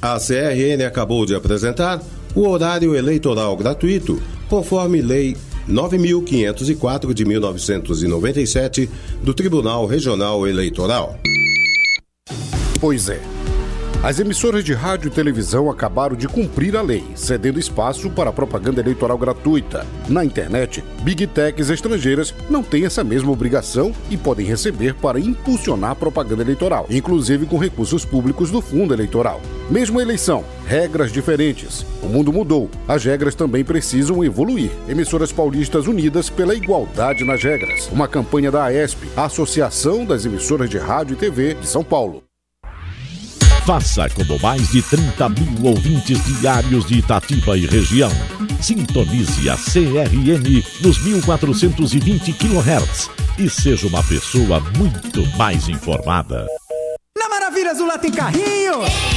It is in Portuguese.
A CRN acabou de apresentar o horário eleitoral gratuito, conforme Lei 9.504 de 1997 do Tribunal Regional Eleitoral. Pois é. As emissoras de rádio e televisão acabaram de cumprir a lei, cedendo espaço para a propaganda eleitoral gratuita. Na internet, Big Techs estrangeiras não têm essa mesma obrigação e podem receber para impulsionar a propaganda eleitoral, inclusive com recursos públicos do fundo eleitoral. Mesmo a eleição, regras diferentes. O mundo mudou, as regras também precisam evoluir. Emissoras paulistas unidas pela igualdade nas regras. Uma campanha da AESP, Associação das Emissoras de Rádio e TV de São Paulo. Faça como mais de 30 mil ouvintes diários de Itatiba e região. Sintonize a CRN nos 1420 kHz e seja uma pessoa muito mais informada. Na Maravilhas do Lá tem carrinho!